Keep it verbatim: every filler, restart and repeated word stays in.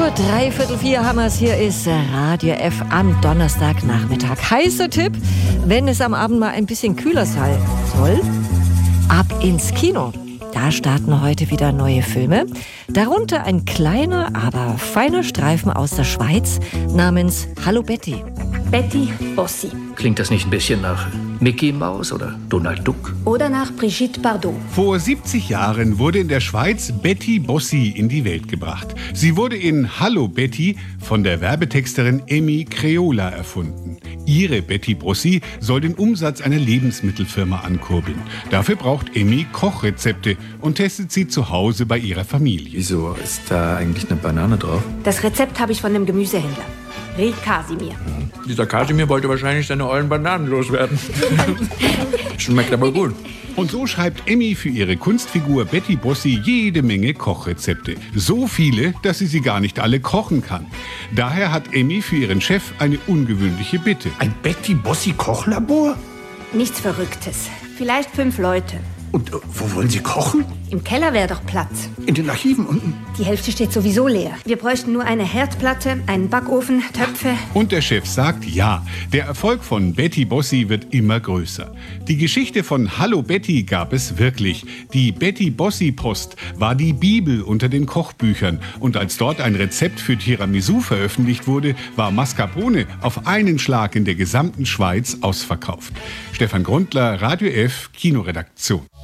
Uhr, dreiviertel vier haben wir's. Hier ist Radio F am Donnerstagnachmittag. Heißer Tipp, wenn es am Abend mal ein bisschen kühler sein soll, ab ins Kino. Da starten heute wieder neue Filme. Darunter ein kleiner, aber feiner Streifen aus der Schweiz namens Hallo Betty. Betty Bossi. Klingt das nicht ein bisschen nach Mickey Maus oder Donald Duck? Oder nach Brigitte Bardot. Vor siebzig Jahren wurde in der Schweiz Betty Bossi in die Welt gebracht. Sie wurde in Hallo Betty von der Werbetexterin Emmy Creola erfunden. Ihre Betty Bossi soll den Umsatz einer Lebensmittelfirma ankurbeln. Dafür braucht Emmy Kochrezepte und testet sie zu Hause bei ihrer Familie. Wieso ist da eigentlich eine Banane drauf? Das Rezept habe ich von dem Gemüsehändler. Reh Kasimir. Dieser Kasimir wollte wahrscheinlich seine ollen Bananen loswerden. Schmeckt aber gut. Und so schreibt Emmy für ihre Kunstfigur Betty Bossi jede Menge Kochrezepte. So viele, dass sie sie gar nicht alle kochen kann. Daher hat Emmy für ihren Chef eine ungewöhnliche Bitte. Ein Betty Bossi Kochlabor? Nichts Verrücktes. Vielleicht fünf Leute. Und äh, wo wollen Sie kochen? Im Keller wäre doch Platz. In den Archiven unten? Die Hälfte steht sowieso leer. Wir bräuchten nur eine Herdplatte, einen Backofen, Töpfe. Und der Chef sagt ja. Der Erfolg von Betty Bossi wird immer größer. Die Geschichte von Hallo Betty gab es wirklich. Die Betty Bossi Post war die Bibel unter den Kochbüchern. Und als dort ein Rezept für Tiramisu veröffentlicht wurde, war Mascarpone auf einen Schlag in der gesamten Schweiz ausverkauft. Stefan Grundler, Radio F, Kinoredaktion.